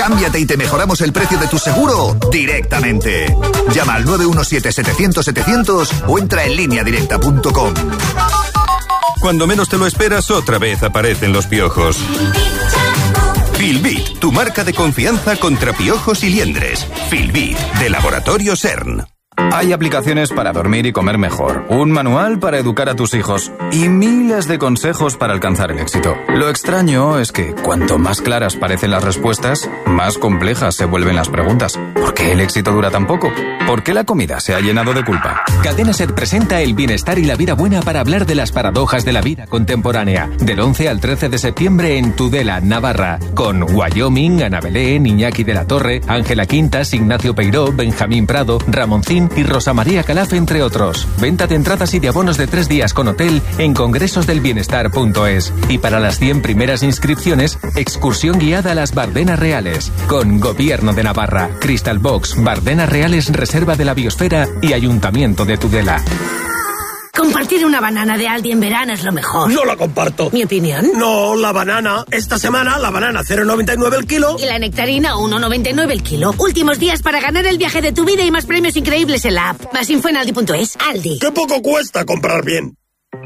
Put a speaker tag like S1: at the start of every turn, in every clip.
S1: Cámbiate y te mejoramos el precio de tu seguro directamente. Llama al 917-700-700 o entra en lineadirecta.com.
S2: Cuando menos te lo esperas, otra vez aparecen los piojos. Filbit, tu marca de confianza contra piojos y liendres. Filbit, de Laboratorio CERN.
S3: Hay aplicaciones para dormir y comer mejor, un manual para educar a tus hijos y miles de consejos para alcanzar el éxito. Lo extraño es que cuanto más claras parecen las respuestas, más complejas se vuelven las preguntas. ¿Por qué el éxito dura tan poco? ¿Por qué la comida se ha llenado de culpa?
S4: Cadena SER presenta El bienestar y la vida buena para hablar de las paradojas de la vida contemporánea. Del 11 al 13 de septiembre en Tudela, Navarra. Con Wyoming, Ana Belén, Iñaki de la Torre, Ángela Quintas, Ignacio Peiró, Benjamín Prado, Ramoncín y Rosa María Calaf, entre otros. Venta de entradas y de abonos de 3 días con hotel en congresosdelbienestar.es. Y para las 100 primeras inscripciones, excursión guiada a las Bardenas Reales. Con Gobierno de Navarra, Crystal Box, Bardenas Reales, Reserva de la Biosfera y Ayuntamiento de Tudela.
S5: Compartir una banana de Aldi en verano es lo mejor.
S6: No la comparto.
S5: ¿Mi opinión?
S6: No, la banana. Esta semana la banana 0,99 el kilo.
S5: Y la nectarina 1,99 el kilo. Últimos días para ganar el viaje de tu vida y más premios increíbles en la app. Más info en aldi.es. Aldi.
S6: ¡Qué poco cuesta comprar bien!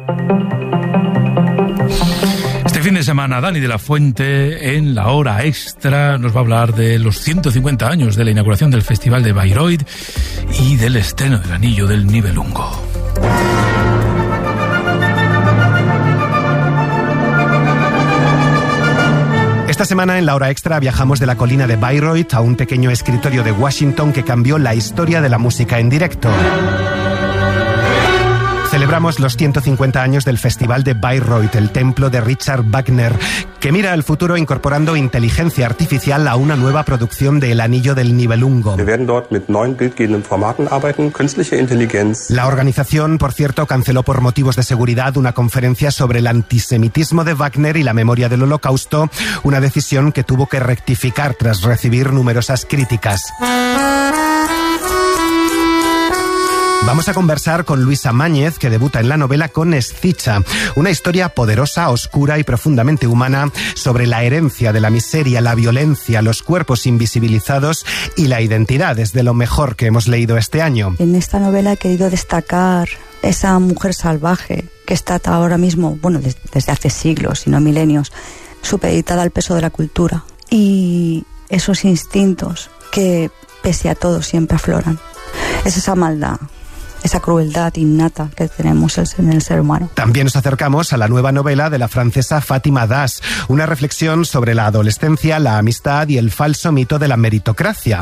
S7: Este fin de semana, Dani de la Fuente, en la hora extra, nos va a hablar de los 150 años de la inauguración del Festival de Bayreuth y del estreno del Anillo del Nibelungo.
S8: Esta semana en la hora extra viajamos de la colina de Bayreuth a un pequeño escritorio de Washington que cambió la historia de la música en directo. Celebramos los 150 años del Festival de Bayreuth, el templo de Richard Wagner, que mira al futuro incorporando inteligencia artificial a una nueva producción de El Anillo del Nibelungo. La organización, por cierto, canceló por motivos de seguridad una conferencia sobre el antisemitismo de Wagner y la memoria del Holocausto, una decisión que tuvo que rectificar tras recibir numerosas críticas. Vamos a conversar con Luisa Máñez, que debuta en la novela con Escicha, una historia poderosa, oscura y profundamente humana sobre la herencia de la miseria, la violencia, los cuerpos invisibilizados y la identidad. Es de lo mejor que hemos leído este año.
S9: En esta novela he querido destacar esa mujer salvaje que está ahora mismo, bueno, desde hace siglos, si no milenios, supeditada al peso de la cultura. Y esos instintos que, pese a todo, siempre afloran. Es esa maldad, esa crueldad innata que tenemos en el ser humano.
S8: También nos acercamos a la nueva novela de la francesa Fátima Das, una reflexión sobre la adolescencia, la amistad y el falso mito de la meritocracia.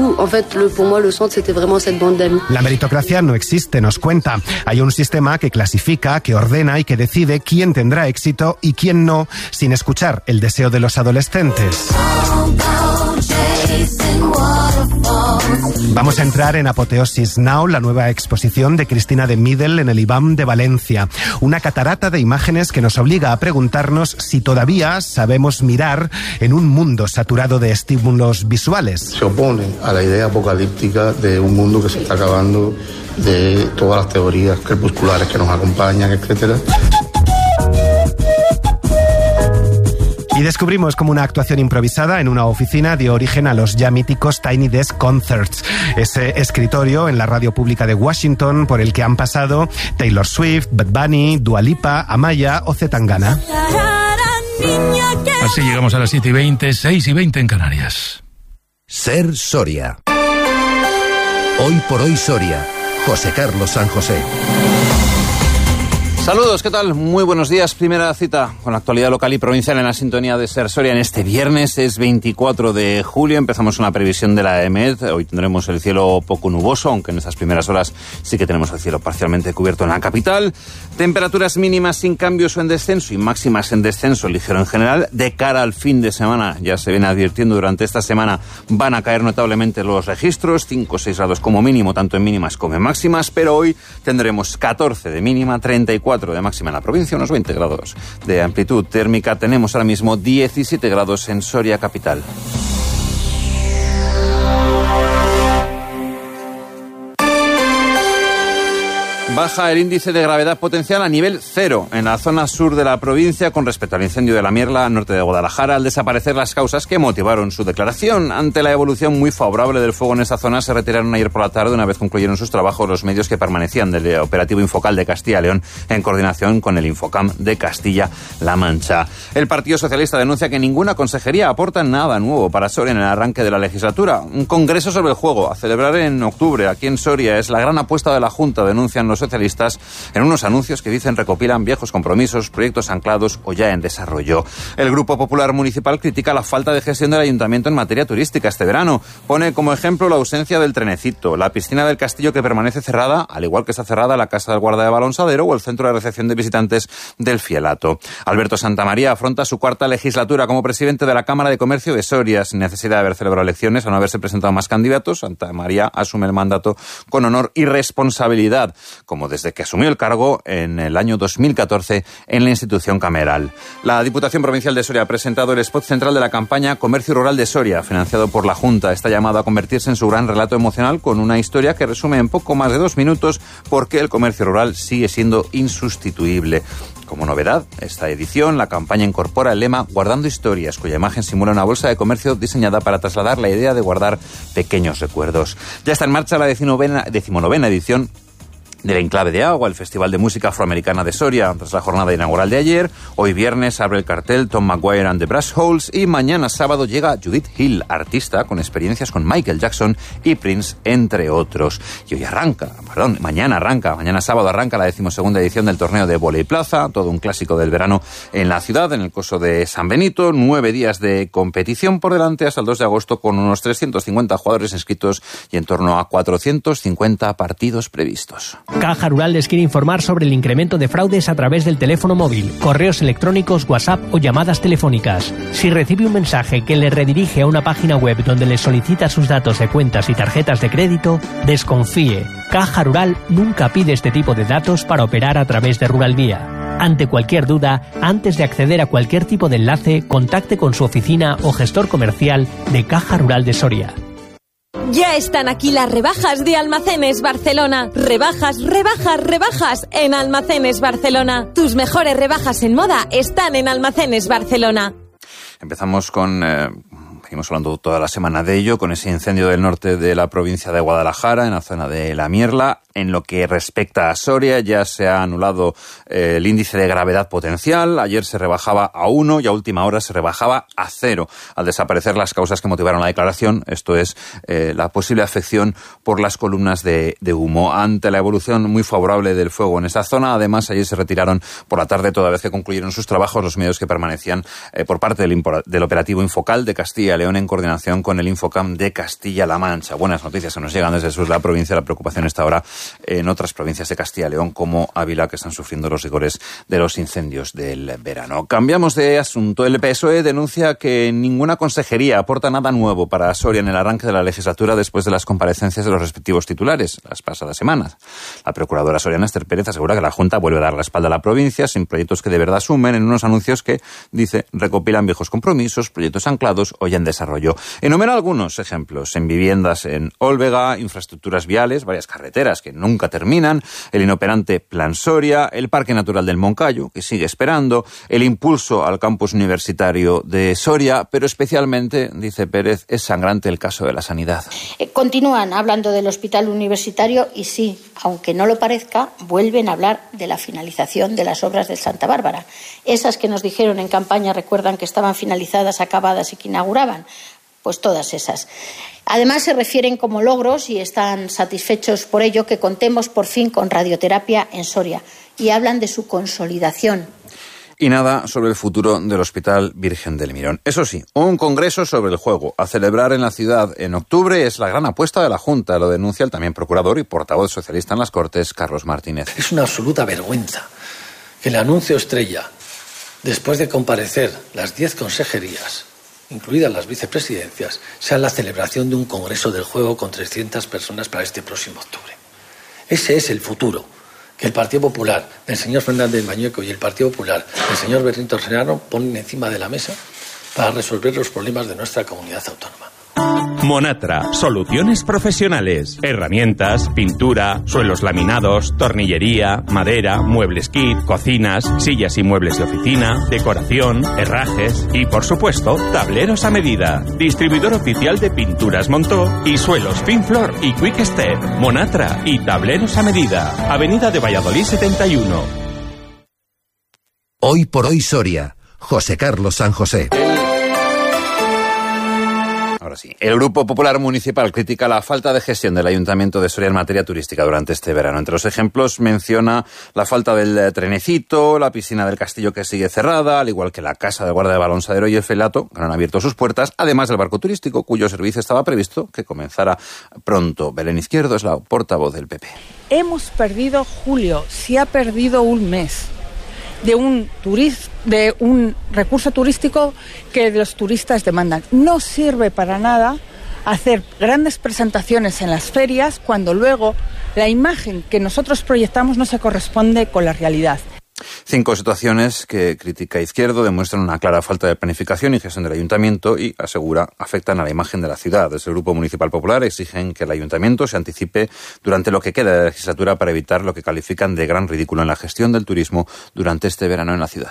S8: La meritocracia no existe, nos cuenta. Hay un sistema que clasifica, que ordena y que decide quién tendrá éxito y quién no, sin escuchar el deseo de los adolescentes. Vamos a entrar en Apoteosis Now, la nueva exposición de Cristina de Middel en el IBAM de Valencia. Una catarata de imágenes que nos obliga a preguntarnos si todavía sabemos mirar en un mundo saturado de estímulos visuales.
S10: Se opone a la idea apocalíptica de un mundo que se está acabando, de todas las teorías crepusculares que nos acompañan, etcétera.
S8: Y descubrimos cómo una actuación improvisada en una oficina dio origen a los ya míticos Tiny Desk Concerts, ese escritorio en la radio pública de Washington por el que han pasado Taylor Swift, Bad Bunny, Dua Lipa, Amaya o C. Tangana.
S7: Así llegamos a las 7:20, 6:20 en Canarias.
S1: Ser Soria. Hoy por hoy Soria. José Carlos San José.
S11: Saludos, ¿qué tal? Muy buenos días. Primera cita con la actualidad local y provincial en la sintonía de Ser Soria en este viernes. Es 24 de julio. Empezamos una previsión de la EMET. Hoy tendremos el cielo poco nuboso, aunque en estas primeras horas sí que tenemos el cielo parcialmente cubierto en la capital. Temperaturas mínimas sin cambios o en descenso y máximas en descenso ligero en general. De cara al fin de semana, ya se viene advirtiendo durante esta semana, van a caer notablemente los registros. 5 o 6 grados como mínimo, tanto en mínimas como en máximas. Pero hoy tendremos 14 de mínima, 34 de máxima en la provincia, unos 20 grados de amplitud térmica. Tenemos ahora mismo 17 grados en Soria capital. Baja el índice de gravedad potencial a nivel 0 en la zona sur de la provincia con respecto al incendio de La Mierla, norte de Guadalajara, al desaparecer las causas que motivaron su declaración. Ante la evolución muy favorable del fuego en esa zona, se retiraron ayer por la tarde, una vez concluyeron sus trabajos, los medios que permanecían del operativo Infocal de Castilla y León en coordinación con el Infocam de Castilla-La Mancha. El Partido Socialista denuncia que ninguna consejería aporta nada nuevo para Soria en el arranque de la legislatura. Un congreso sobre el juego a celebrar en octubre aquí en Soria es la gran apuesta de la Junta, denuncian los socialistas en unos anuncios que dicen recopilan viejos compromisos, proyectos anclados o ya en desarrollo. El Grupo Popular Municipal critica la falta de gestión del Ayuntamiento en materia turística este verano. Pone como ejemplo la ausencia del trenecito, la piscina del Castillo que permanece cerrada, al igual que está cerrada la Casa del Guarda de Balonsadero o el Centro de Recepción de Visitantes del Fielato. Alberto Santamaría afronta su cuarta legislatura como presidente de la Cámara de Comercio de Soria, sin necesidad de haber celebrado elecciones, al no haberse presentado más candidatos. Santamaría asume el mandato con honor y responsabilidad, como desde que asumió el cargo en el año 2014 en la institución cameral. La Diputación Provincial de Soria ha presentado el spot central de la campaña Comercio Rural de Soria, financiado por la Junta. Está llamado a convertirse en su gran relato emocional con una historia que resume en poco más de 2 minutos por qué el comercio rural sigue siendo insustituible. Como novedad, esta edición, la campaña incorpora el lema Guardando Historias, cuya imagen simula una bolsa de comercio diseñada para trasladar la idea de guardar pequeños recuerdos. Ya está en marcha la 19ª edición del Enclave de Agua, el Festival de Música Afroamericana de Soria. Tras la jornada inaugural de ayer, hoy viernes abre el cartel Tom Maguire and the Brass Holes y mañana sábado llega Judith Hill, artista con experiencias con Michael Jackson y Prince, entre otros. Y mañana sábado arranca la 12ª edición del torneo de Vóley Plaza, todo un clásico del verano en la ciudad, en el coso de San Benito. 9 días de competición por delante hasta el 2 de agosto con unos 350 jugadores inscritos y en torno a 450 partidos previstos.
S12: Caja Rural les quiere informar sobre el incremento de fraudes a través del teléfono móvil, correos electrónicos, WhatsApp o llamadas telefónicas. Si recibe un mensaje que le redirige a una página web donde le solicita sus datos de cuentas y tarjetas de crédito, desconfíe. Caja Rural nunca pide este tipo de datos para operar a través de Rural Vía. Ante cualquier duda, antes de acceder a cualquier tipo de enlace, contacte con su oficina o gestor comercial de Caja Rural de Soria.
S13: Ya están aquí las rebajas de Almacenes Barcelona. Rebajas, rebajas, rebajas en Almacenes Barcelona. Tus mejores rebajas en moda están en Almacenes Barcelona.
S11: Empezamos con... Venimos hablando toda la semana de ello, con ese incendio del norte de la provincia de Guadalajara, en la zona de La Mierla. En lo que respecta a Soria, ya se ha anulado el índice de gravedad potencial. Ayer se rebajaba a 1 y a última hora se rebajaba a 0, al desaparecer las causas que motivaron la declaración, esto es, la posible afección por las columnas de humo. Ante la evolución muy favorable del fuego en esta zona, además, ayer se retiraron por la tarde, toda vez que concluyeron sus trabajos, los medios que permanecían por parte del operativo Infocal de Castilla y León en coordinación con el Infocam de Castilla-La Mancha. Buenas noticias que nos llegan desde el sur de la provincia. La preocupación está ahora en otras provincias de Castilla y León, como Ávila, que están sufriendo los rigores de los incendios del verano. Cambiamos de asunto. El PSOE denuncia que ninguna consejería aporta nada nuevo para Soria en el arranque de la legislatura después de las comparecencias de los respectivos titulares las pasadas semanas. La procuradora soriana Esther Pérez asegura que la Junta vuelve a dar la espalda a la provincia sin proyectos que de verdad sumen, en unos anuncios que, dice, recopilan viejos compromisos, proyectos anclados o ya en desarrollo. Enumera algunos ejemplos: en viviendas en Olvega, infraestructuras viales, varias carreteras que nunca terminan, el inoperante Plan Soria, el Parque Natural del Moncayo, que sigue esperando, el impulso al campus universitario de Soria, pero especialmente, dice Pérez, es sangrante el caso de la sanidad.
S14: Continúan hablando del hospital universitario y sí, aunque no lo parezca, vuelven a hablar de la finalización de las obras del Santa Bárbara. Esas que nos dijeron en campaña, recuerdan que estaban finalizadas, acabadas y que inauguraban. Pues todas esas. Además, se refieren como logros y están satisfechos por ello que contemos por fin con radioterapia en Soria y hablan de su consolidación.
S11: Y nada sobre el futuro del Hospital Virgen del Mirón. Eso sí, un congreso sobre el juego a celebrar en la ciudad en octubre es la gran apuesta de la Junta, lo denuncia el también procurador y portavoz socialista en las Cortes, Carlos Martínez.
S15: Es una absoluta vergüenza que el anuncio estrella, después de comparecer las 10 consejerías, incluidas las vicepresidencias, sea la celebración de un congreso del juego con 300 personas para este próximo octubre. Ese es el futuro que el Partido Popular del señor Fernández Mañueco y el Partido Popular del señor Benito Serrano ponen encima de la mesa para resolver los problemas de nuestra comunidad autónoma.
S16: Monatra, soluciones profesionales, herramientas, pintura, suelos laminados, tornillería, madera, muebles kit, cocinas, sillas y muebles de oficina, decoración, herrajes y, por supuesto, tableros a medida. Distribuidor oficial de Pinturas Montó y suelos Pinflor y Quick Step. Monatra y tableros a medida. Avenida de Valladolid 71.
S1: Hoy por hoy Soria. José Carlos San José.
S11: Ahora sí. El Grupo Popular Municipal critica la falta de gestión del Ayuntamiento de Soria en materia turística durante este verano. Entre los ejemplos menciona la falta del trenecito, la piscina del Castillo que sigue cerrada, al igual que la Casa de Guardia de Balonsadero y el Felato, que no han abierto sus puertas, además del barco turístico, cuyo servicio estaba previsto que comenzara pronto. Belén Izquierdo es la portavoz del PP.
S17: Hemos perdido julio, se ha perdido un mes de un recurso turístico que los turistas demandan. No sirve para nada hacer grandes presentaciones en las ferias cuando luego la imagen que nosotros proyectamos no se corresponde con la realidad.
S11: 5 situaciones que critica Izquierdo demuestran una clara falta de planificación y gestión del Ayuntamiento y, asegura, afectan a la imagen de la ciudad. Desde el Grupo Municipal Popular exigen que el Ayuntamiento se anticipe durante lo que queda de la legislatura para evitar lo que califican de gran ridículo en la gestión del turismo durante este verano en la ciudad.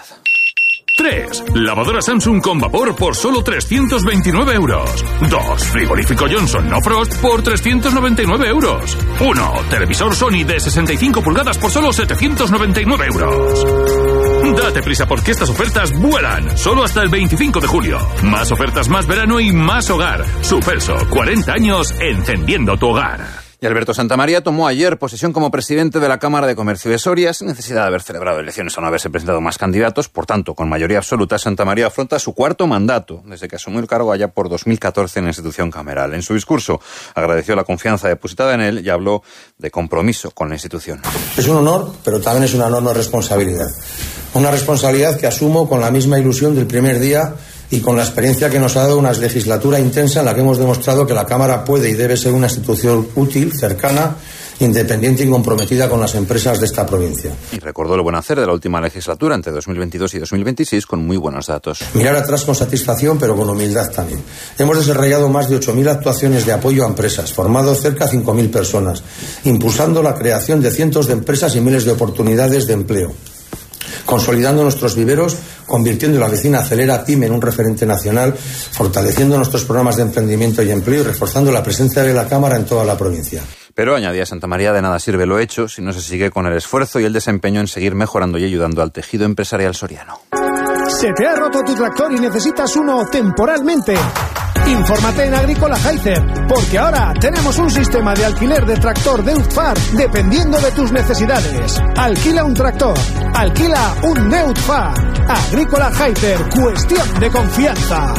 S18: 3. Lavadora Samsung con vapor por solo 329 euros. 2. Frigorífico Johnson No Frost por 399 euros. 1. Televisor Sony de 65 pulgadas por solo 799 euros. Date prisa porque estas ofertas vuelan. Solo hasta el 25 de julio. Más ofertas, más verano y más hogar. Superso, 40 años encendiendo tu hogar.
S11: Y Alberto Santamaría tomó ayer posesión como presidente de la Cámara de Comercio de Soria sin necesidad de haber celebrado elecciones o no haberse presentado más candidatos. Por tanto, con mayoría absoluta, Santamaría afronta su 4º mandato desde que asumió el cargo allá por 2014 en la institución cameral. En su discurso agradeció la confianza depositada en él y habló de compromiso con la institución.
S10: Es un honor, pero también es una enorme responsabilidad. Una responsabilidad que asumo con la misma ilusión del primer día y con la experiencia que nos ha dado una legislatura intensa en la que hemos demostrado que la Cámara puede y debe ser una institución útil, cercana, independiente y comprometida con las empresas de esta provincia.
S11: Y recordó el buen hacer de la última legislatura entre 2022 y 2026 con muy buenos datos.
S10: Mirar atrás con satisfacción, pero con humildad también. Hemos desarrollado más de 8.000 actuaciones de apoyo a empresas, formado cerca de 5.000 personas, impulsando la creación de cientos de empresas y miles de oportunidades de empleo, consolidando nuestros viveros, convirtiendo la vecina Acelera PYME en un referente nacional, fortaleciendo nuestros programas de emprendimiento y empleo y reforzando la presencia de la Cámara en toda la provincia.
S11: Pero, añadía Santamaría, de nada sirve lo hecho si no se sigue con el esfuerzo y el desempeño en seguir mejorando y ayudando al tejido empresarial soriano.
S19: ¿Se te ha roto tu tractor y necesitas uno temporalmente? Infórmate en Agrícola Haizer, porque ahora tenemos un sistema de alquiler de tractor Neutfar dependiendo de tus necesidades. Alquila un tractor, alquila un Neutfar. Agrícola Haizer, cuestión de confianza.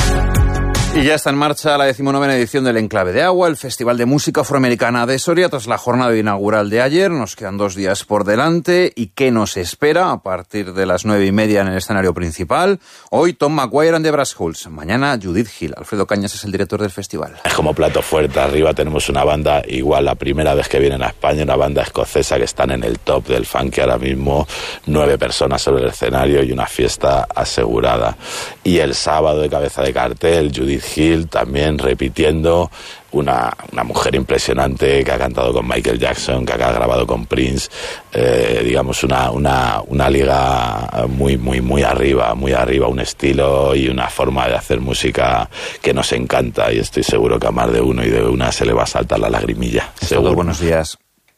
S11: Y ya está en marcha la 19ª edición del Enclave de Agua, el Festival de Música Afroamericana de Soria, tras la jornada inaugural de ayer. Nos quedan 2 días por delante. ¿Y qué nos espera a partir de las 9:30 en el escenario principal? Hoy Tom Maguire and the Brass Hulls. Mañana Judith Hill. Alfredo Cañas es el director del festival.
S20: Es como plato fuerte. Arriba tenemos una banda, igual la primera vez que vienen a España, una banda escocesa que están en el top del funk ahora mismo. 9 personas sobre el escenario y una fiesta asegurada. Y el sábado de cabeza de cartel, Judith Hill también repitiendo, una mujer impresionante que ha cantado con Michael Jackson, que ha grabado con Prince, digamos una liga muy arriba, un estilo y una forma de hacer música que nos encanta, y estoy seguro que a más de uno y de una se le va a saltar la lagrimilla. Seguro.
S11: Buenos días.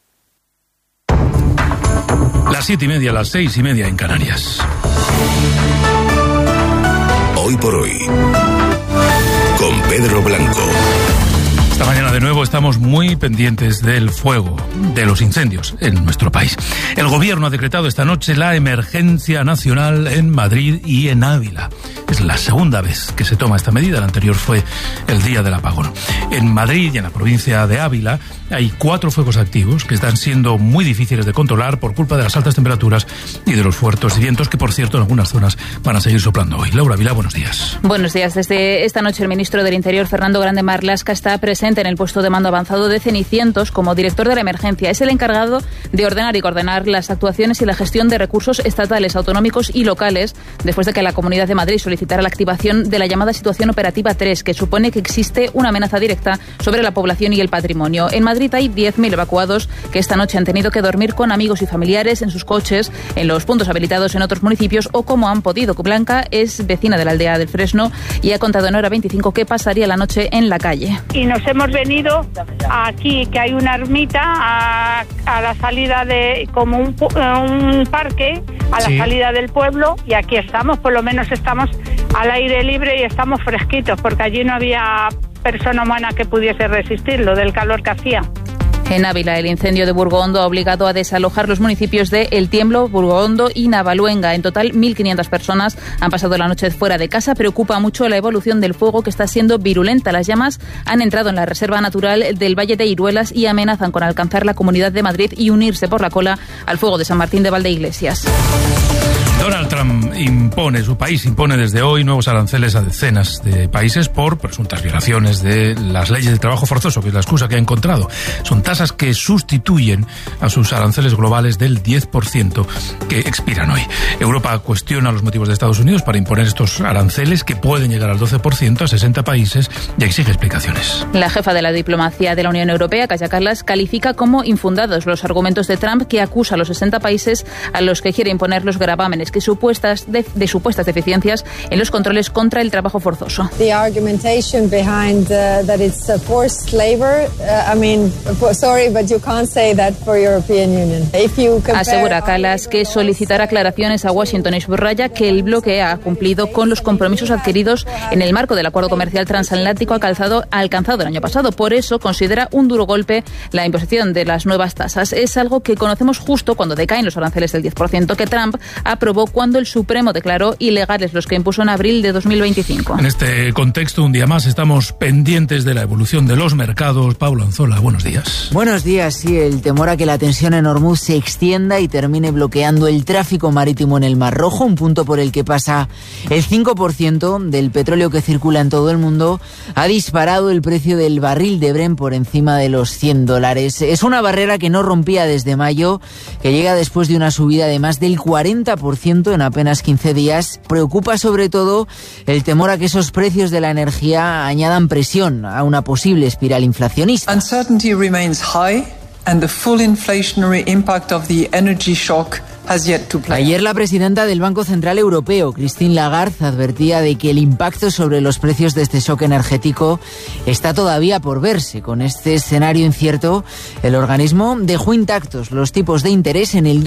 S7: Las 7:30, las 6:30 en Canarias.
S2: Hoy por hoy, con Pedro Blanco.
S7: Esta mañana de nuevo estamos muy pendientes del fuego, de los incendios en nuestro país. El gobierno ha decretado esta noche la emergencia nacional en Madrid y en Ávila. Es la segunda vez que se toma esta medida, la anterior fue el día del apagón. En Madrid y en la provincia de Ávila hay 4 fuegos activos que están siendo muy difíciles de controlar por culpa de las altas temperaturas y de los fuertes vientos que, por cierto, en algunas zonas van a seguir soplando hoy. Laura Vilá, buenos días.
S21: Buenos días. Desde esta noche el ministro del Interior, Fernando Grande Marlaska, está presente presente en el puesto de mando avanzado de Cenicientos como director de la emergencia. Es el encargado de ordenar y coordinar las actuaciones y la gestión de recursos estatales, autonómicos y locales, después de que la Comunidad de Madrid solicitara la activación de la llamada Situación Operativa 3, que supone que existe una amenaza directa sobre la población y el patrimonio. En Madrid hay 10.000 evacuados que esta noche han tenido que dormir con amigos y familiares en sus coches, en los puntos habilitados en otros municipios o como han podido. Blanca es vecina de la aldea del Fresno y ha contado en Hora 25 que pasaría la noche en la calle.
S22: Y nos hemos venido aquí, que hay una ermita a la salida de, como un parque, a la salida del pueblo, y aquí estamos, por lo menos estamos al aire libre y estamos fresquitos, porque allí no había persona humana que pudiese resistirlo del calor que hacía.
S21: En Ávila, el incendio de Burgoondo ha obligado a desalojar los municipios de El Tiemblo, Burgoondo y Navaluenga. En total, 1.500 personas han pasado la noche fuera de casa. Preocupa mucho la evolución del fuego, que está siendo virulenta. Las llamas han entrado en la Reserva Natural del Valle de Iruelas y amenazan con alcanzar la Comunidad de Madrid y unirse por la cola al fuego de San Martín de Valdeiglesias.
S7: Donald Trump su país impone desde hoy nuevos aranceles a decenas de países por presuntas violaciones de las leyes de trabajo forzoso, que es la excusa que ha encontrado. Son tasas que sustituyen a sus aranceles globales del 10% que expiran hoy. Europa cuestiona los motivos de Estados Unidos para imponer estos aranceles, que pueden llegar al 12% a 60 países, y exige explicaciones.
S21: La jefa de la diplomacia de la Unión Europea, Kaja Kallas, califica como infundados los argumentos de Trump, que acusa a los 60 países a los que quiere imponer los gravámenes de supuestas deficiencias en los controles contra el trabajo forzoso.
S23: The argumentation behind that it's forced labor, sorry, but you can't say that for European Union.
S21: Asegura Kallas que solicitará aclaraciones a Washington y subraya que el bloque ha cumplido con los compromisos adquiridos en el marco del acuerdo comercial transatlántico alcanzado el año pasado. Por eso considera un duro golpe la imposición de las nuevas tasas. Es algo que conocemos justo cuando decaen los aranceles del 10% que Trump aprobó cuando el Supremo declaró ilegales los que impuso en abril de 2025.
S7: En este contexto, un día más, estamos pendientes de la evolución de los mercados. Pablo Anzola, buenos días.
S24: Buenos días. Sí, el temor a que la tensión en Hormuz se extienda y termine bloqueando el tráfico marítimo en el Mar Rojo, un punto por el que pasa el 5% del petróleo que circula en todo el mundo, ha disparado el precio del barril de Brent por encima de los $100. Es una barrera que no rompía desde mayo, que llega después de una subida de más del 40% en apenas 15 días. Preocupa sobre todo el temor a que esos precios de la energía añadan presión a una posible espiral inflacionista.
S25: Uncertainty remains high and the full inflationary impact of the energy shock has yet to play.
S24: Ayer la presidenta del Banco Central Europeo, Christine Lagarde, advertía de que el impacto sobre los precios de este shock energético está todavía por verse. Con este escenario incierto, el organismo dejó intactos los tipos de interés en el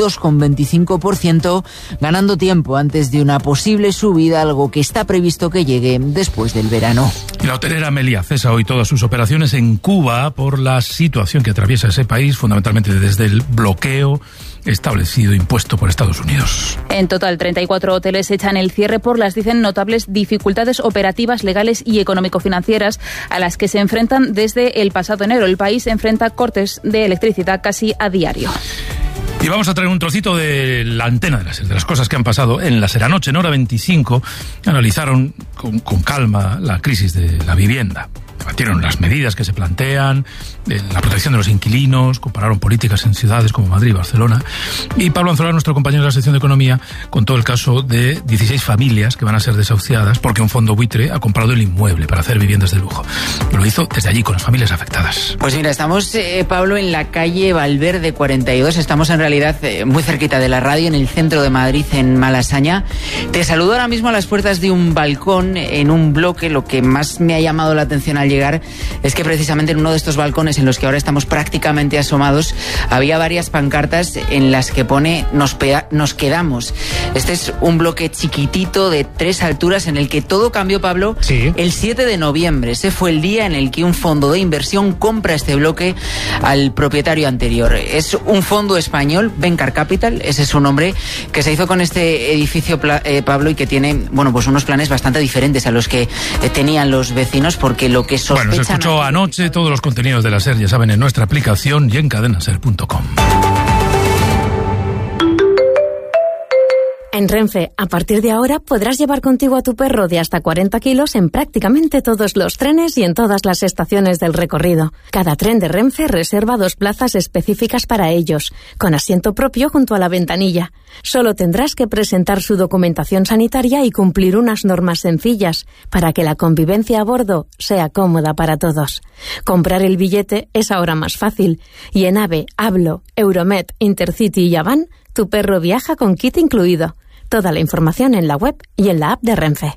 S24: 2,25%, ganando tiempo antes de una posible subida, algo que está previsto que llegue después del verano.
S7: Y la hotelera Meliá cesa hoy todas sus operaciones en Cuba por la situación que atraviesa ese país, fundamentalmente desde el bloqueo establecido, impuesto por Estados Unidos.
S21: En total, 34 hoteles echan el cierre por las, dicen, notables dificultades operativas, legales y económico-financieras a las que se enfrentan desde el pasado enero. El país enfrenta cortes de electricidad casi a diario.
S7: Y vamos a traer un trocito de la antena de las cosas que han pasado en la Seranoche. En Hora 25 analizaron con calma la crisis de la vivienda. Debatieron las medidas que se plantean, la protección de los inquilinos, compararon políticas en ciudades como Madrid y Barcelona. Y Pablo Anzola, nuestro compañero de la sección de Economía, contó el caso de 16 familias que van a ser desahuciadas porque un fondo buitre ha comprado el inmueble para hacer viviendas de lujo. Y lo hizo desde allí, con las familias afectadas.
S24: Pues mira, estamos, Pablo, en la calle Valverde 42. Estamos en realidad muy cerquita de la radio, en el centro de Madrid, en Malasaña. Te saludo ahora mismo a las puertas de un balcón en un bloque. Lo que más me ha llamado la atención al llegar es que precisamente en uno de estos balcones en los que ahora estamos prácticamente asomados había varias pancartas en las que pone nos quedamos. Este es un bloque chiquitito de 3 alturas en el que todo cambió, Pablo, sí, el 7 de noviembre. Ese fue el día en el que un fondo de inversión compra este bloque al propietario anterior. Es un fondo español, Vencar Capital, ese es su nombre, que se hizo con este edificio, Pablo, y que tiene, bueno, pues unos planes bastante diferentes a los que tenían los vecinos, porque lo que sospechan...
S7: Bueno, se escuchó anoche. Todos los contenidos de la SER, ya saben, en nuestra aplicación y en cadenaser.com.
S3: En Renfe, a partir de ahora podrás llevar contigo a tu perro de hasta 40 kilos en prácticamente todos los trenes y en todas las estaciones del recorrido. Cada tren de Renfe reserva 2 plazas específicas para ellos, con asiento propio junto a la ventanilla. Solo tendrás que presentar su documentación sanitaria y cumplir unas normas sencillas para que la convivencia a bordo sea cómoda para todos. Comprar el billete es ahora más fácil y en AVE, Hablo, Euromet, Intercity y Avan, tu perro viaja con kit incluido. Toda la información en la web y en la app de Renfe.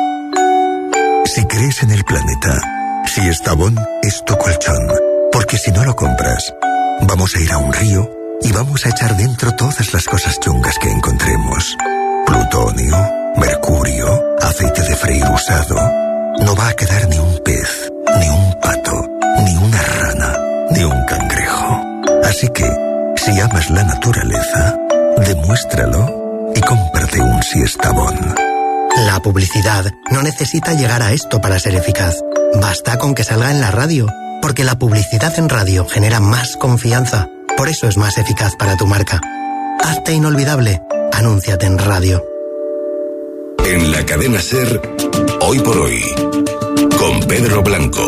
S4: Si crees en el planeta, Siestabón es tu colchón. Porque si no lo compras, vamos a ir a un río y vamos a echar dentro todas las cosas chungas que encontremos. Plutonio, mercurio, aceite de freír usado. No va a quedar ni un pez, ni un pato, ni una rana, ni un cangrejo. Así que, si amas la naturaleza, demuéstralo y cómprate un Siestabón.
S5: La publicidad no necesita llegar a esto para ser eficaz. Basta con que salga en la radio, porque la publicidad en radio genera más confianza. Por eso es más eficaz para tu marca. Hazte inolvidable. Anúnciate en radio.
S2: En la cadena SER, Hoy por Hoy, con Pedro Blanco.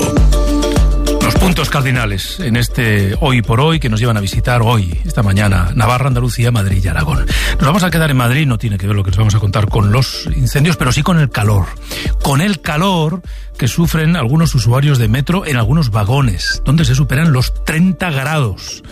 S7: Los puntos cardinales en este Hoy por Hoy que nos llevan a visitar hoy, esta mañana, Navarra, Andalucía, Madrid y Aragón. Nos vamos a quedar en Madrid, no tiene que ver lo que les vamos a contar con los incendios, pero sí con el calor. Con el calor que sufren algunos usuarios de metro en algunos vagones, donde se superan los 30 grados.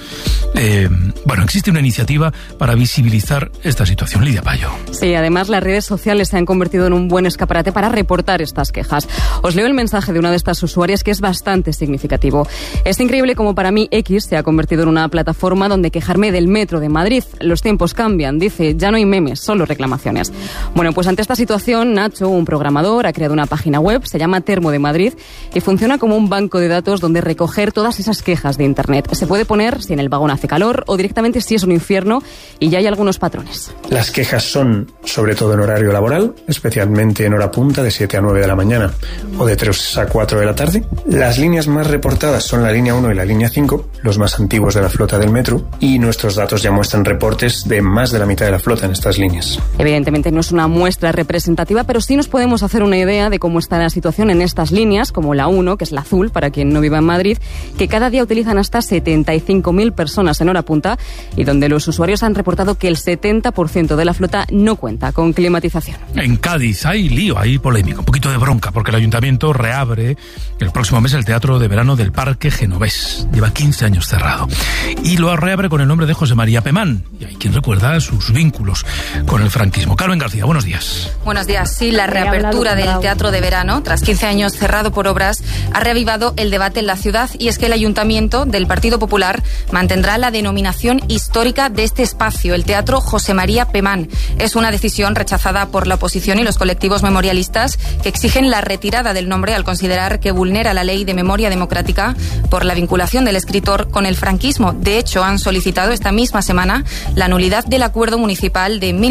S7: Bueno, existe una iniciativa para visibilizar esta situación. Lidia Payo.
S6: Sí, además las redes sociales se han convertido en un buen escaparate para reportar estas quejas. Os leo el mensaje de una de estas usuarias que es bastante significativo. Es increíble como para mí X se ha convertido en una plataforma donde quejarme del metro de Madrid. Los tiempos cambian, dice, ya no hay memes, solo reclamaciones. Bueno, pues ante esta situación, Nacho, un programador, ha creado una página web, se llama Termo de Madrid, y funciona como un banco de datos donde recoger todas esas quejas de Internet. Se puede poner si en el vagón hace calor o directamente si es un infierno, y ya hay algunos patrones.
S9: Las quejas son sobre todo en horario laboral, especialmente en hora punta de 7 a 9 de la mañana o de 3 a 4 de la tarde. Las líneas más reportadas son la línea 1 y la línea 5, los más antiguos de la flota del metro, y nuestros datos ya muestran reportes de más de la mitad de la flota en estas líneas.
S6: Evidentemente no es una muestra representativa, pero sí nos podemos hacer una idea de cómo está la situación en estas líneas, como la 1, que es la azul, para quien no viva en Madrid, que cada día utilizan hasta 75.000 personas en hora punta y donde los usuarios han reportado que el 70% de la flota no cuenta con climatización.
S7: En Cádiz hay lío, hay polémica, un poquito de bronca, porque el ayuntamiento reabre el próximo mes el Teatro de Verano del Parque Genovés. Lleva 15 años cerrado. Y lo reabre con el nombre de José María Pemán. Y hay quien recuerda sus vínculos con el franquismo. Carmen García, buenos días.
S26: Buenos días. Sí, la reapertura del Teatro de Verano, tras 15 años cerrado por obras, ha reavivado el debate en la ciudad, y es que el ayuntamiento del Partido Popular mantendrá la denominación histórica de este espacio, el Teatro José María Pemán. Es una decisión rechazada por la oposición y los colectivos memorialistas que exigen la retirada del nombre al considerar que vulnera la ley de memoria democrática por la vinculación del escritor con el franquismo. De hecho, han solicitado esta misma semana la nulidad del acuerdo municipal de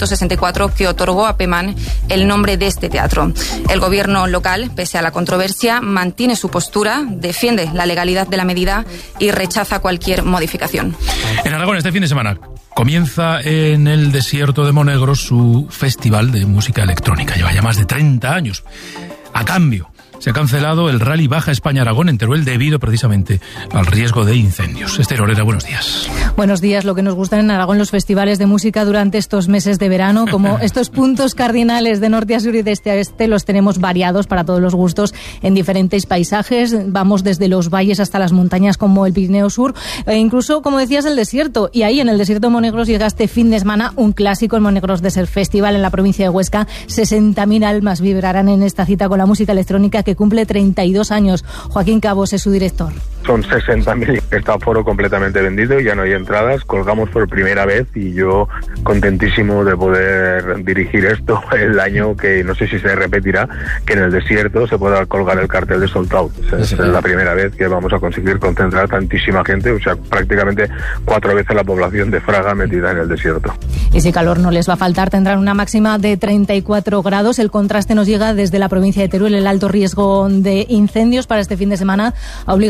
S26: 1964 que otorgó a Pemán el nombre de este teatro. El gobierno local, pese a la controversia, mantiene su postura, defiende la legalidad de la medida y rechaza cualquier modificación.
S7: En Aragón, este fin de semana comienza en el desierto de Monegros su festival de música electrónica. Lleva ya más de 30 años. A cambio, se ha cancelado el Rally Baja España-Aragón en Teruel debido precisamente al riesgo de incendios. Esther Olera, buenos días.
S27: Buenos días. Lo que nos gustan en Aragón los festivales de música durante estos meses de verano, como estos puntos cardinales de norte a sur y de este a este, los tenemos variados para todos los gustos en diferentes paisajes. Vamos desde los valles hasta las montañas como el Pirineo Sur, e incluso, como decías, el desierto. Y ahí en el desierto de Monegros llega este fin de semana un clásico, el Monegros Desert Festival en la provincia de Huesca. 60.000 almas vibrarán en esta cita con la música electrónica que cumple 32 años. Joaquín Cabos es su director.
S28: Son 60.000, está aforo completamente vendido, ya no hay entradas, colgamos por primera vez y yo contentísimo de poder dirigir esto el año que no sé si se repetirá, que en el desierto se pueda colgar el cartel de Sold Out. Es la primera vez que vamos a conseguir concentrar tantísima gente, o sea, prácticamente 4 veces la población de Fraga metida en el desierto.
S27: Y si calor no les va a faltar, tendrán una máxima de 34 grados. El contraste nos llega desde la provincia de Teruel. El alto riesgo de incendios para este fin de semana ha obligado a la suspensión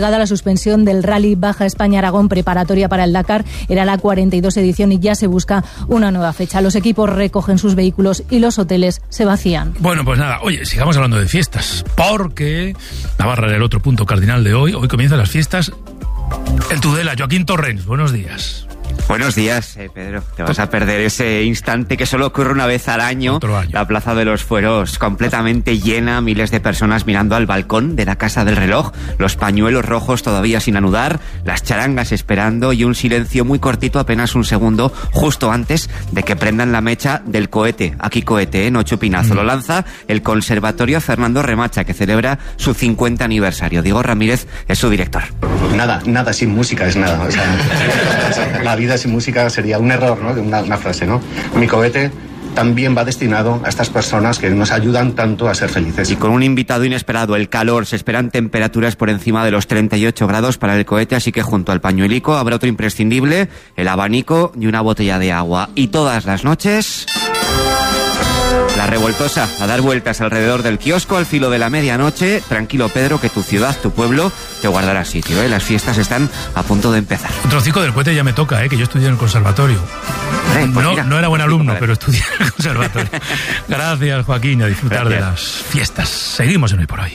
S27: suspensión del Rally Baja España-Aragón preparatoria para el Dakar. Era la 42 edición y ya se busca una nueva fecha. Los equipos recogen sus vehículos y los hoteles se vacían.
S7: Bueno, pues nada, oye, sigamos hablando de fiestas, porque Navarra era el otro punto cardinal de hoy. Hoy comienzan las fiestas. El Tudela, Joaquín Torrens, buenos días.
S1: Buenos días, Pedro. Te vas a perder ese instante que solo ocurre una vez al año. La Plaza de los Fueros completamente llena, miles de personas mirando al balcón de la Casa del Reloj, los pañuelos rojos todavía sin anudar, las charangas esperando y un silencio muy cortito, apenas un segundo, justo antes de que prendan la mecha del cohete. Aquí cohete, no chupinazo. Lo lanza el Conservatorio Fernando Remacha, que celebra su 50 aniversario. Diego Ramírez es su director.
S8: Nada sin música es nada. O sea, la vida sin música sería un error, ¿no? Una frase, ¿no? Mi cohete también va destinado a estas personas que nos ayudan tanto a ser felices.
S1: Y con un invitado inesperado, el calor. Se esperan temperaturas por encima de los 38 grados para el cohete, así que junto al pañuelico habrá otro imprescindible, el abanico y una botella de agua. Y todas las noches... La revoltosa, a dar vueltas alrededor del kiosco al filo de la medianoche. Tranquilo, Pedro, que tu ciudad, tu pueblo, te guardará sitio, ¿eh? Las fiestas están a punto de empezar.
S7: Un trocico del cohete ya me toca, que yo estudié en el conservatorio.
S1: Pues mira,
S7: no era buen alumno, pero estudié en el conservatorio. Gracias, Joaquín, a disfrutar de las fiestas. Seguimos en Hoy por Hoy.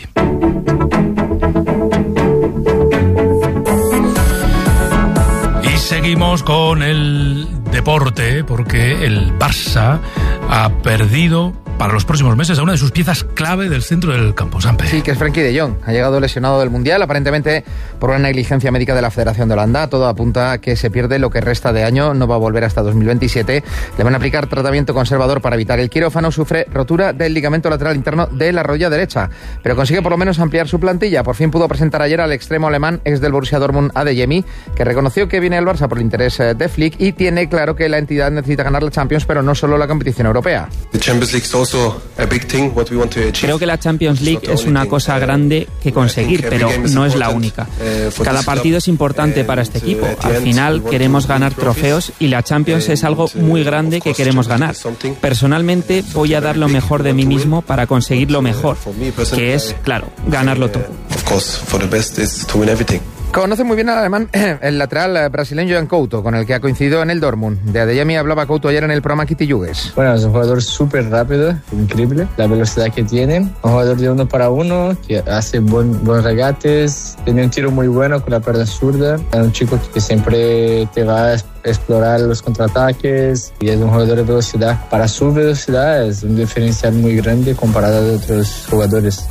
S7: Y seguimos con el deporte, porque el Barça ha perdido para los próximos meses a una de sus piezas clave del centro del campo. Sampe.
S12: Sí, que es Frenkie de Jong. Ha llegado lesionado del Mundial, aparentemente por una negligencia médica de la Federación de Holanda. Todo apunta a que se pierde lo que resta de año, no va a volver hasta 2027. Le van a aplicar tratamiento conservador para evitar el quirófano. Sufre rotura del ligamento lateral interno de la rodilla derecha, pero consigue por lo menos ampliar su plantilla. Por fin pudo presentar ayer al extremo alemán, ex del Borussia Dortmund, Adeyemi, que reconoció que viene al Barça por el interés de Flick y tiene claro que la entidad necesita ganar la Champions, pero no solo la competición europea.
S13: Creo que la Champions League es una cosa grande que conseguir, pero no es la única. Cada partido es importante para este equipo. Al final queremos ganar trofeos y la Champions es algo muy grande que queremos ganar. Personalmente voy a dar lo mejor de mí mismo para conseguir lo mejor, que es, claro, ganarlo todo.
S12: Conoce muy bien al alemán el lateral brasileño Jan Couto, con el que ha coincidido en el Dortmund. De Adeyemi hablaba Couto ayer en el programa Kitty Yugues.
S14: Bueno, es un jugador súper rápido, increíble, la velocidad que tiene. Un jugador de 1 para 1, que hace buenos regates, tiene un tiro muy bueno con la pierna zurda. Es un chico que siempre te va a explorar los contraataques y es un jugador de velocidad. Para su velocidad es un diferencial muy grande comparado a otros jugadores.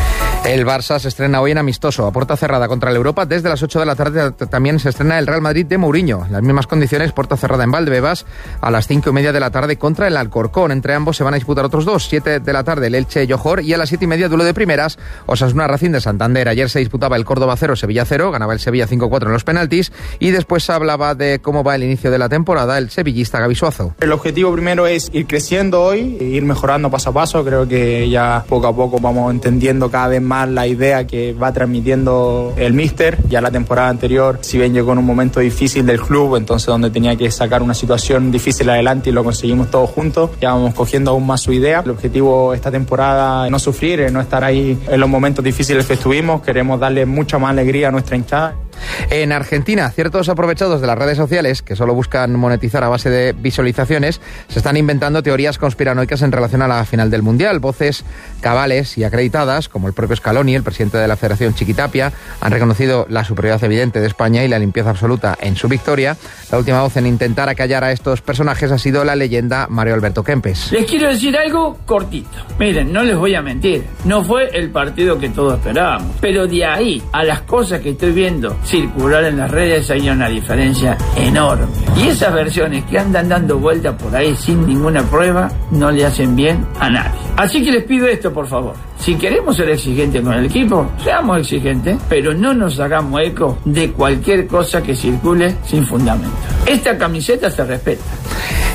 S12: El Barça se estrena hoy en amistoso, a puerta cerrada contra el Europa. Desde las 8 de la tarde también se estrena el Real Madrid de Mourinho. Las mismas condiciones, puerta cerrada en Valdebebas, a las 5:30 de la tarde contra el Alcorcón. Entre ambos se van a disputar otros dos. 7 de la tarde el Elche Johor y a las 7:30 duelo de primeras, Osasuna Racing de Santander. Ayer se disputaba el Córdoba 0, Sevilla 0, ganaba el Sevilla 5-4 en los penaltis y después se hablaba de cómo va el inicio de la temporada el sevillista Gavi Suazo.
S15: El objetivo primero es ir creciendo hoy, ir mejorando paso a paso. Creo que ya poco a poco vamos entendiendo cada vez más la idea que va transmitiendo el míster. Ya la temporada anterior, si bien llegó en un momento difícil del club, entonces donde tenía que sacar una situación difícil adelante y lo conseguimos todos juntos, ya vamos cogiendo aún más su idea. El objetivo esta temporada es no sufrir, es no estar ahí en los momentos difíciles que estuvimos. Queremos darle mucha más alegría a nuestra hinchada.
S12: En Argentina, ciertos aprovechados de las redes sociales, que solo buscan monetizar a base de visualizaciones, se están inventando teorías conspiranoicas en relación a la final del Mundial. Voces cabales y acreditadas, como el propio Scaloni, el presidente de la Federación Chiquitapia, han reconocido la superioridad evidente de España y la limpieza absoluta en su victoria. La última voz en intentar acallar a estos personajes ha sido la leyenda Mario Alberto Kempes.
S16: Les quiero decir algo cortito. Miren, no les voy a mentir, no fue el partido que todos esperábamos, pero de ahí a las cosas que estoy viendo circular en las redes hay una diferencia enorme. Y esas versiones que andan dando vueltas por ahí sin ninguna prueba no le hacen bien a nadie. Así que les pido esto, por favor. Si queremos ser exigentes con el equipo, seamos exigentes, pero no nos hagamos eco de cualquier cosa que circule sin fundamento. Esta camiseta se respeta.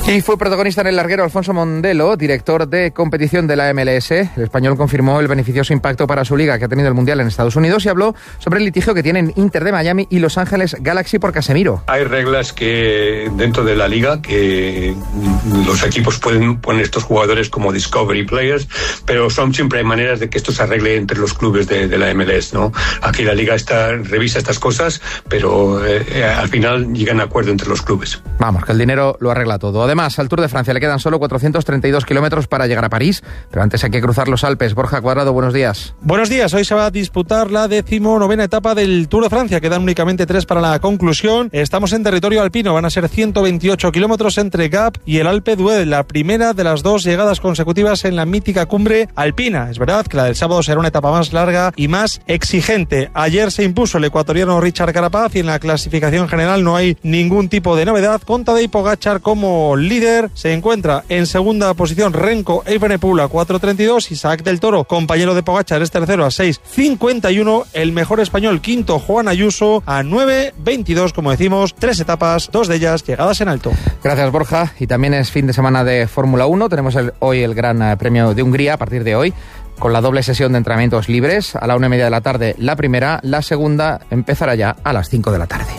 S12: Y fue protagonista en el larguero Alfonso Mondelo, director de competición de la MLS. El español confirmó el beneficioso impacto para su liga que ha tenido el Mundial en Estados Unidos y habló sobre el litigio que tienen Inter de Miami y Los Ángeles Galaxy por Casemiro.
S10: Hay reglas que dentro de la liga que los equipos pueden poner estos jugadores como discovery players, pero siempre hay maneras de que esto se arregle entre los clubes de la MLS, ¿no? Aquí la liga revisa estas cosas, pero al final llegan a acuerdo entre los clubes.
S12: Vamos, que el dinero lo arregla todo. Además, al Tour de Francia le quedan solo 432 kilómetros para llegar a París, pero antes hay que cruzar los Alpes. Borja Cuadrado, buenos días.
S11: Buenos días. Hoy se va a disputar la 19ª etapa del Tour de Francia. Quedan únicamente 3 para la conclusión. Estamos en territorio alpino. Van a ser 128 kilómetros entre Gap y el Alpe d'Huez, la primera de las 2 llegadas consecutivas en la mítica cumbre alpina. Es verdad que la del sábado será una etapa más larga y más exigente. Ayer se impuso el ecuatoriano Richard Carapaz y en la clasificación general no hay ningún tipo de novedad, con Tadej Pogačar como líder. Se encuentra en segunda posición Renko Evenepoel a 4.32, Isaac del Toro, compañero de Pogačar, es tercero a 6.51, el mejor español quinto Juan Ayuso a 9.22, como decimos, 3 etapas, 2 de ellas llegadas en alto.
S12: Gracias, Borja. Y también es fin de semana de Fórmula 1, tenemos hoy el Gran Premio de Hungría a partir de hoy, con la doble sesión de entrenamientos libres, a la 1:30 de la tarde la primera, la segunda empezará ya a las 5 de la tarde.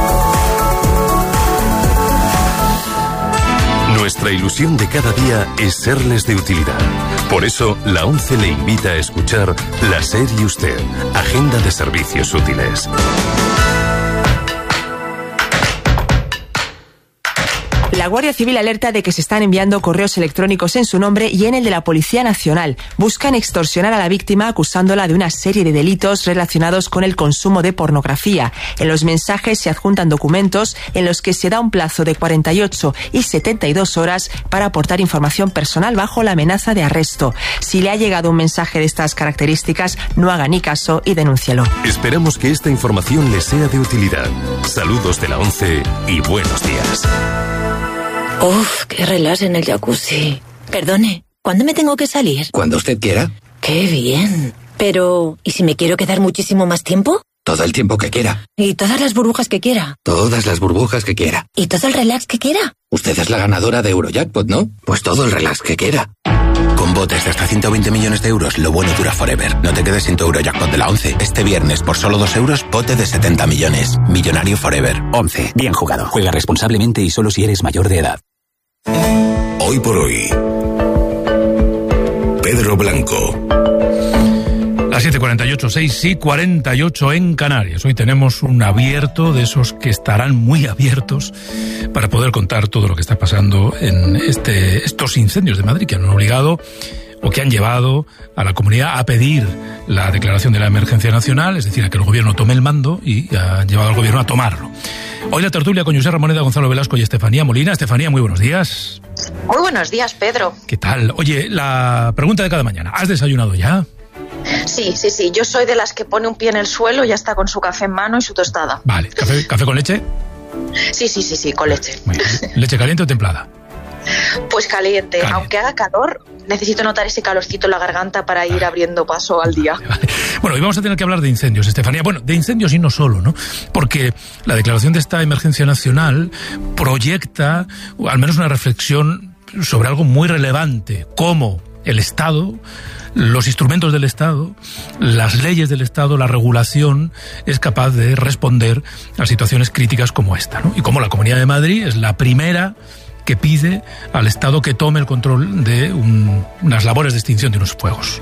S2: Nuestra ilusión de cada día es serles de utilidad. Por eso, la ONCE le invita a escuchar La SER y Usted, Agenda de Servicios Útiles.
S17: La Guardia Civil alerta de que se están enviando correos electrónicos en su nombre y en el de la Policía Nacional. Buscan extorsionar a la víctima acusándola de una serie de delitos relacionados con el consumo de pornografía. En los mensajes se adjuntan documentos en los que se da un plazo de 48 y 72 horas para aportar información personal bajo la amenaza de arresto. Si le ha llegado un mensaje de estas características, no haga ni caso y denúncielo.
S2: Esperamos que esta información le sea de utilidad. Saludos de la ONCE y buenos días.
S18: Uf, qué relax en el jacuzzi. Perdone, ¿cuándo me tengo que salir?
S19: Cuando usted quiera.
S18: Qué bien. Pero, ¿y si me quiero quedar muchísimo más tiempo?
S19: Todo el tiempo que quiera.
S18: ¿Y todas las burbujas que quiera?
S19: Todas las burbujas que quiera.
S18: ¿Y todo el relax que quiera?
S19: Usted es la ganadora de Eurojackpot, ¿no? Pues todo el relax que quiera.
S20: Con botes de hasta 120 millones de euros, lo bueno dura forever. No te quedes sin tu Eurojackpot de la ONCE. Este viernes, por solo 2 euros, bote de 70 millones. Millonario forever. ONCE. Bien jugado. Juega responsablemente y solo si eres mayor de edad.
S2: Hoy por hoy, Pedro Blanco.
S7: Las 7:48, 6:48 en Canarias. Hoy tenemos un abierto de esos que estarán muy abiertos para poder contar todo lo que está pasando en estos incendios de Madrid que han obligado o que han llevado a la comunidad a pedir la declaración de la emergencia nacional, es decir, a que el gobierno tome el mando y ha llevado al gobierno a tomarlo. Hoy la tertulia con José Ramoneda, Gonzalo Velasco y Estefanía Molina. Estefanía, muy buenos días.
S22: Muy buenos días, Pedro.
S7: ¿Qué tal? Oye, la pregunta de cada mañana. ¿Has desayunado ya?
S22: Sí. Yo soy de las que pone un pie en el suelo y ya está con su café en mano y su tostada.
S7: Vale. ¿Café con leche?
S22: Sí, con leche.
S7: Muy bien. ¿Leche caliente o templada?
S22: Pues caliente. Aunque haga calor, necesito notar ese calorcito en la garganta para ir abriendo paso al día.
S7: Vale. Bueno, hoy vamos a tener que hablar de incendios, Estefanía. Bueno, de incendios y no solo, ¿no? Porque la declaración de esta emergencia nacional proyecta al menos una reflexión sobre algo muy relevante, cómo el Estado, los instrumentos del Estado, las leyes del Estado, la regulación es capaz de responder a situaciones críticas como esta, ¿no? Y cómo la Comunidad de Madrid es la primera que pide al Estado que tome el control de unas labores de extinción de unos fuegos.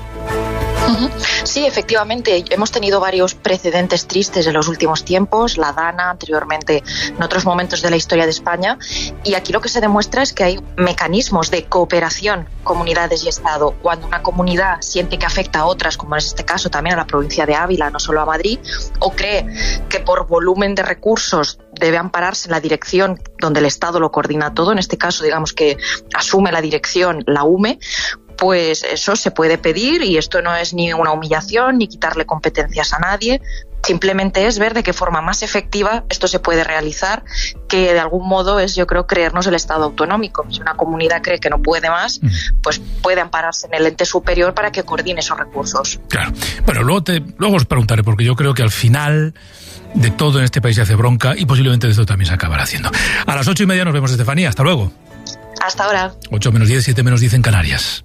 S22: Sí, efectivamente, hemos tenido varios precedentes tristes en los últimos tiempos, la Dana, anteriormente en otros momentos de la historia de España, y aquí lo que se demuestra es que hay mecanismos de cooperación, comunidades y Estado. Cuando una comunidad siente que afecta a otras, como en este caso también a la provincia de Ávila, no solo a Madrid, o cree que por volumen de recursos debe ampararse en la dirección donde el Estado lo coordina todo, en este caso digamos que asume la dirección la UME, pues eso se puede pedir y esto no es ni una humillación ni quitarle competencias a nadie, simplemente es ver de qué forma más efectiva esto se puede realizar, que de algún modo es, yo creo, creernos el Estado autonómico. Si una comunidad cree que no puede más, pues puede ampararse en el ente superior para que coordine esos recursos.
S7: Claro. Bueno, luego os preguntaré, porque yo creo que al final de todo en este país se hace bronca y posiblemente de esto también se acabará haciendo. A las 8:30 nos vemos, Estefanía. Hasta luego.
S22: Hasta ahora.
S7: 8 menos 10, 7 menos 10 en Canarias.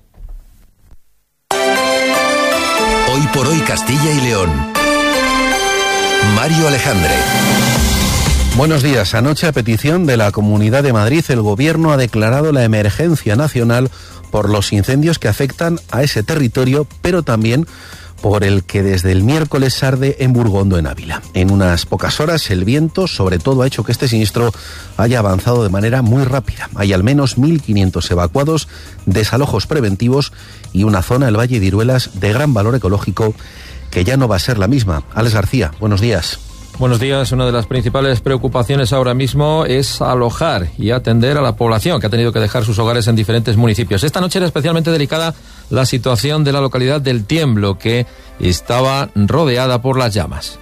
S2: Hoy por hoy Castilla y León. Mario Alejandre.
S3: Buenos días. Anoche, a petición de la Comunidad de Madrid, el Gobierno ha declarado la emergencia nacional por los incendios que afectan a ese territorio, pero también por el que desde el miércoles arde en Burgondo, en Ávila. En unas pocas horas, el viento, sobre todo, ha hecho que este siniestro haya avanzado de manera muy rápida. Hay al menos 1.500 evacuados, desalojos preventivos y una zona, el Valle de Iruelas, de gran valor ecológico, que ya no va a ser la misma. Alex García, buenos días.
S4: Buenos días. Una de las principales preocupaciones ahora mismo es alojar y atender a la población que ha tenido que dejar sus hogares en diferentes municipios. Esta noche era especialmente delicada la situación de la localidad del Tiemblo, que estaba rodeada por las llamas.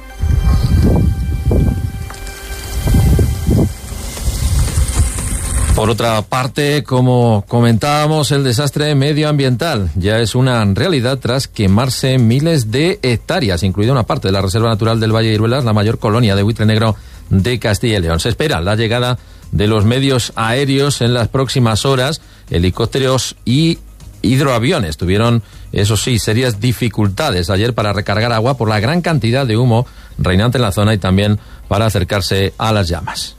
S4: Por otra parte, como comentábamos, el desastre medioambiental ya es una realidad tras quemarse miles de hectáreas, incluida una parte de la Reserva Natural del Valle de Iruelas, la mayor colonia de buitre negro de Castilla y León. Se espera la llegada de los medios aéreos en las próximas horas. Helicópteros y hidroaviones tuvieron, eso sí, serias dificultades ayer para recargar agua por la gran cantidad de humo reinante en la zona y también para acercarse a las llamas.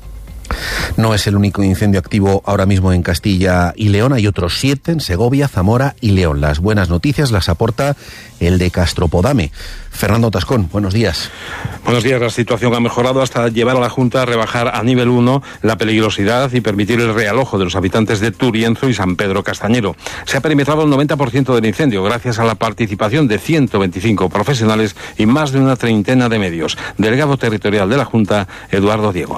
S3: No es el único incendio activo ahora mismo en Castilla y León. Hay otros 7 en Segovia, Zamora y León. Las buenas noticias las aporta el de Castropodame. Fernando Tascón, buenos días.
S5: Buenos días. La situación ha mejorado hasta llevar a la Junta a rebajar a nivel 1 la peligrosidad y permitir el realojo de los habitantes de Turienzo y San Pedro Castañero. Se ha perimetrado el 90% del incendio gracias a la participación de 125 profesionales y más de una treintena de medios. Delegado territorial de la Junta, Eduardo Diego.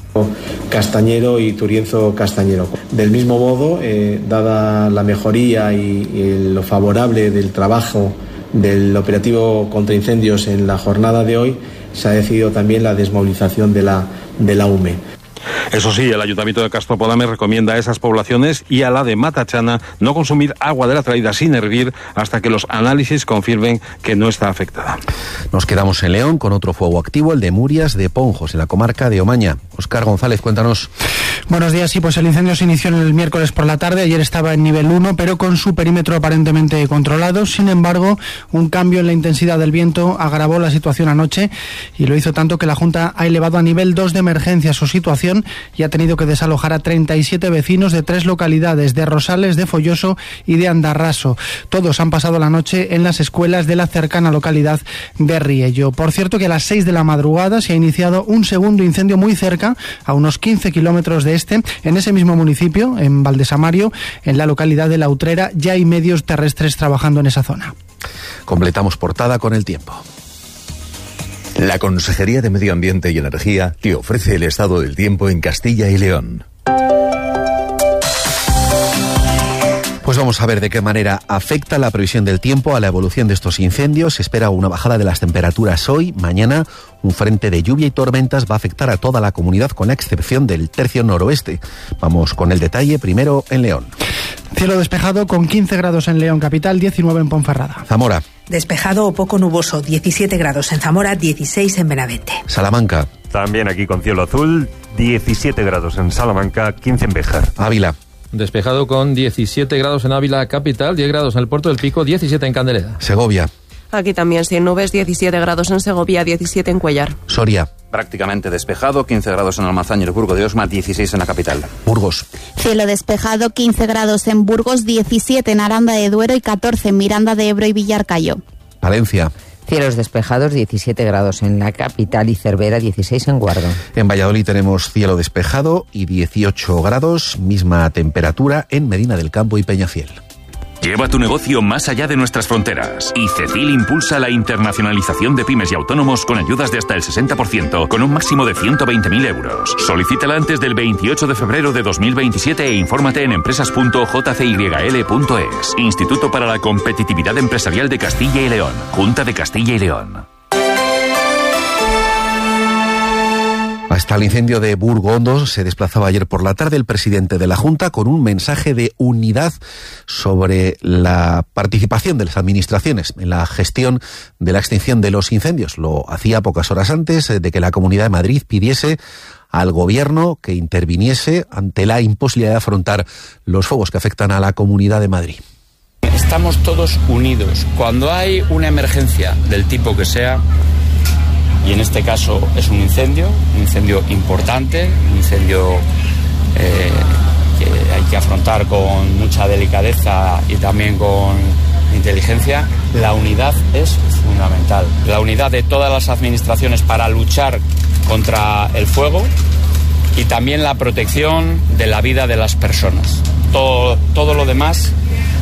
S9: Castañero y Turienzo Castañero. Del mismo modo, dada la mejoría y lo favorable del trabajo del operativo contra incendios en la jornada de hoy, se ha decidido también la desmovilización de la UME.
S5: Eso sí, el Ayuntamiento de Castropodame recomienda a esas poblaciones y a la de Matachana no consumir agua de la traída sin hervir hasta que los análisis confirmen que no está afectada.
S3: Nos quedamos en León con otro fuego activo, el de Murias de Ponjos, en la comarca de Omaña. Óscar González, cuéntanos.
S21: Buenos días. Sí, pues el incendio se inició el miércoles por la tarde. Ayer estaba en nivel 1, pero con su perímetro aparentemente controlado. Sin embargo, un cambio en la intensidad del viento agravó la situación anoche y lo hizo tanto que la Junta ha elevado a nivel 2 de emergencia su situación y ha tenido que desalojar a 37 vecinos de 3 localidades, de Rosales, de Folloso y de Andarraso. Todos han pasado la noche en las escuelas de la cercana localidad de Riello. Por cierto, que a las 6 de la madrugada se ha iniciado un segundo incendio muy cerca, a unos 15 kilómetros de en ese mismo municipio, en Valdesamario, en la localidad de La Utrera. Ya hay medios terrestres trabajando en esa zona.
S3: Completamos portada con el tiempo.
S2: La Consejería de Medio Ambiente y Energía te ofrece el estado del tiempo en Castilla y León.
S3: Pues vamos a ver de qué manera afecta la previsión del tiempo a la evolución de estos incendios. Se espera una bajada de las temperaturas hoy. Mañana un frente de lluvia y tormentas va a afectar a toda la comunidad con la excepción del tercio noroeste. Vamos con el detalle primero en León.
S21: Cielo despejado con 15 grados en León capital, 19 en Ponferrada.
S3: Zamora.
S23: Despejado o poco nuboso, 17 grados en Zamora, 16 en Benavente.
S3: Salamanca.
S24: También aquí con cielo azul, 17 grados en Salamanca, 15 en Béjar.
S3: Ávila.
S4: Despejado con 17 grados en Ávila capital, 10 grados en el Puerto del Pico, 17 en Candeleda.
S3: Segovia.
S25: Aquí también sin nubes, 17 grados en Segovia, 17 en Cuellar.
S3: Soria.
S29: Prácticamente despejado, 15 grados en Almazán y el Burgo de Osma, 16 en la capital.
S3: Burgos.
S30: Cielo despejado, 15 grados en Burgos, 17 en Aranda de Duero y 14 en Miranda de Ebro y Villarcayo.
S3: Palencia.
S31: Cielos despejados, 17 grados en la capital y Cervera, 16 en Guardo.
S3: En Valladolid tenemos cielo despejado y 18 grados, misma temperatura en Medina del Campo y Peñafiel.
S32: Lleva tu negocio más allá de nuestras fronteras. Y Cecil impulsa la internacionalización de pymes y autónomos con ayudas de hasta el 60%, con un máximo de 120.000 euros. Solicítala antes del 28 de febrero de 2027 e infórmate en empresas.jcyl.es. Instituto para la Competitividad Empresarial de Castilla y León. Junta de Castilla y León.
S3: Hasta el incendio de Burgondo se desplazaba ayer por la tarde el presidente de la Junta con un mensaje de unidad sobre la participación de las administraciones en la gestión de la extinción de los incendios. Lo hacía pocas horas antes de que la Comunidad de Madrid pidiese al gobierno que interviniese ante la imposibilidad de afrontar los fuegos que afectan a la Comunidad de Madrid.
S1: Estamos todos unidos. Cuando hay una emergencia del tipo que sea, y en este caso es un incendio importante, un incendio que hay que afrontar con mucha delicadeza y también con inteligencia, la unidad es fundamental. La unidad de todas las administraciones para luchar contra el fuego y también la protección de la vida de las personas. Todo lo demás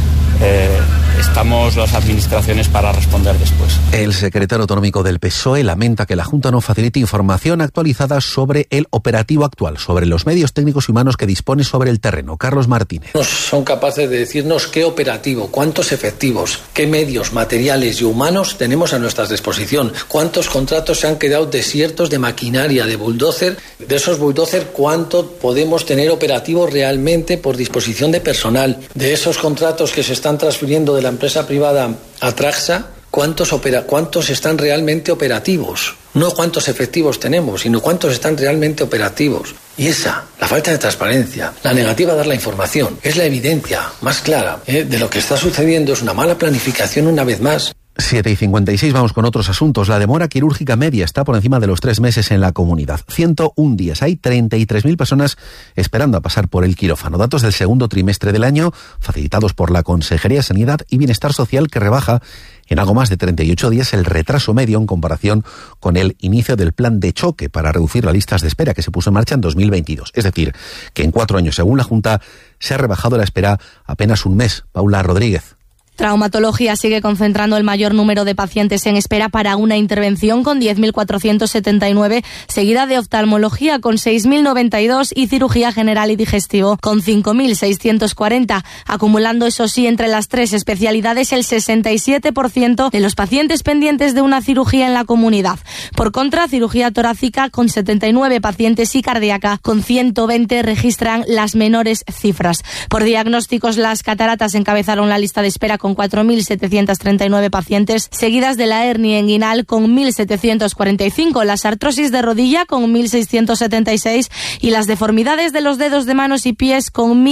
S1: estamos las administraciones para responder después.
S3: El secretario autonómico del PSOE lamenta que la Junta no facilite información actualizada sobre el operativo actual, sobre los medios técnicos y humanos que dispone sobre el terreno. Carlos Martínez.
S6: No son capaces de decirnos qué operativo, cuántos efectivos, qué medios materiales y humanos tenemos a nuestra disposición, cuántos contratos se han quedado desiertos de maquinaria, de bulldozer, de esos bulldozer, cuánto podemos tener operativo realmente por disposición de personal, de esos contratos que se están transfiriendo de la empresa privada a Traxa, ¿cuántos están realmente operativos? No cuántos efectivos tenemos, sino cuántos están realmente operativos. Y la falta de transparencia, la negativa a dar la información, es la evidencia más clara de lo que está sucediendo. Es una mala planificación una vez más.
S3: 7:56, vamos con otros asuntos. La demora quirúrgica media está por encima de los 3 meses en la comunidad. 101 días. Hay 33.000 personas esperando a pasar por el quirófano. Datos del segundo trimestre del año, facilitados por la Consejería de Sanidad y Bienestar Social, que rebaja en algo más de 38 días el retraso medio en comparación con el inicio del plan de choque para reducir las listas de espera que se puso en marcha en 2022. Es decir, que en 4 años, según la Junta, se ha rebajado la espera apenas un mes. Paula Rodríguez.
S8: Traumatología sigue concentrando el mayor número de pacientes en espera para una intervención con 10.479, seguida de oftalmología con 6.092 y cirugía general y digestivo con 5.640, acumulando, eso sí, entre las 3 especialidades el 67% de los pacientes pendientes de una cirugía en la comunidad. Por contra, cirugía torácica con 79 pacientes y cardíaca con 120 registran las menores cifras. Por diagnósticos, las cataratas encabezaron la lista de espera con 4.739 pacientes, seguidas de la hernia inguinal con 1.745, las artrosis de rodilla con 1.676 y las deformidades de los dedos de manos y pies con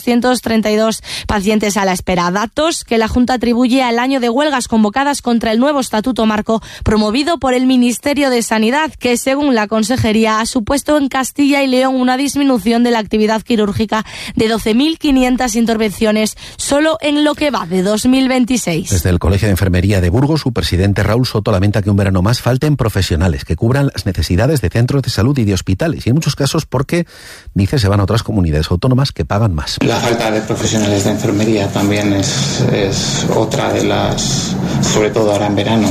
S8: 1.232 pacientes a la espera. Datos que la Junta atribuye al año de huelgas convocadas contra el nuevo Estatuto Marco promovido por el Ministerio de Sanidad, que según la Consejería ha supuesto en Castilla y León una disminución de la actividad quirúrgica de 12.500 intervenciones solo en lo que va de 2026.
S3: Desde el Colegio de Enfermería de Burgos, su presidente Raúl Soto lamenta que un verano más falten profesionales que cubran las necesidades de centros de salud y de hospitales, y en muchos casos porque, dice, se van a otras comunidades autónomas que pagan más.
S10: La falta de profesionales de enfermería también es otra de las, sobre todo ahora en verano,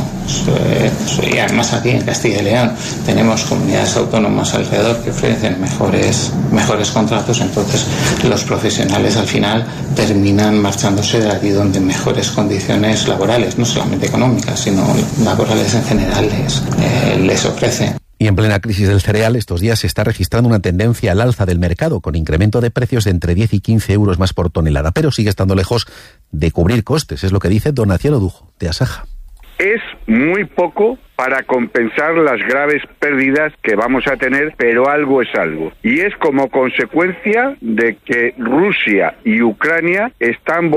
S10: y además aquí en Castilla y León tenemos comunidades autónomas alrededor que ofrecen mejores contratos, entonces los profesionales al final terminan marchándose de allí donde mejores condiciones laborales, no solamente económicas, sino laborales en general les ofrecen.
S3: Y en plena crisis del cereal, estos días se está registrando una tendencia al alza del mercado, con incremento de precios de entre 10 y 15 euros más por tonelada, pero sigue estando lejos de cubrir costes, es lo que dice Donación Odujo, de Asaja.
S11: Es muy poco para compensar las graves pérdidas que vamos a tener, pero algo es algo. Y es como consecuencia de que Rusia y Ucrania están